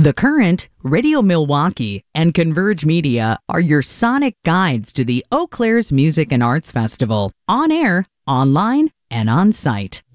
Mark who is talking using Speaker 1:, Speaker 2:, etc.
Speaker 1: The Current, Radio Milwaukee, and Converge Media are your sonic guides to the Eau Claire's Music and Arts Festival, on air, online, and on site.